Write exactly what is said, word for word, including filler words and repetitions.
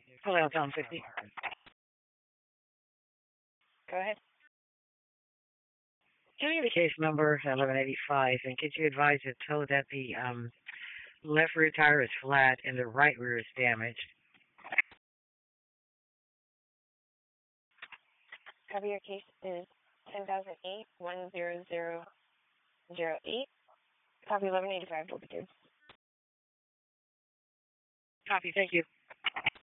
Hello, Tom fifty. Go ahead. Give me the case number eleven eighty-five, and could you advise the tow that the um, left rear tire is flat and the right rear is damaged? Cover your case is ten thousand eight one zero zero zero eight. Copy eleven eighty-five will be due. Copy, thank you.